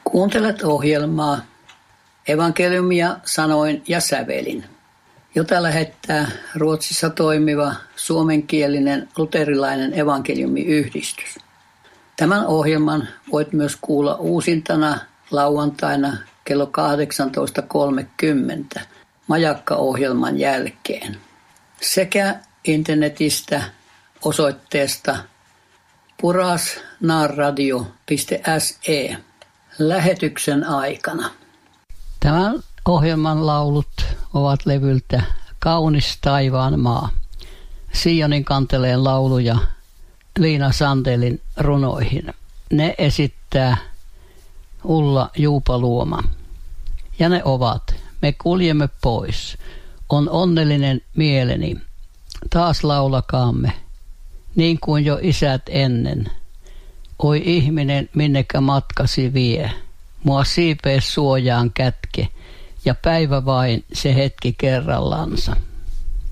Kuuntelet ohjelmaa Evankeliumia sanoin ja sävelin, jota lähettää Ruotsissa toimiva suomenkielinen luterilainen evankeliumiyhdistys. Tämän ohjelman voit myös kuulla uusintana lauantaina kello 18.30 majakka-ohjelman jälkeen sekä internetistä osoitteesta purasnaarradio.se lähetyksen aikana. Tämän ohjelman laulut ovat levyltä Kaunis taivaan maa, Sionin kanteleen lauluja Liina Sandelin runoihin. Ne esittää Ulla Juupaluoma. Ja ne ovat: me kuljemme pois, on onnellinen mieleni, taas laulakaamme, niin kuin jo isät ennen. Oi ihminen, minnekä matkasi vie, mua siipee suojaan kätke, ja päivä vain se hetki kerrallansa.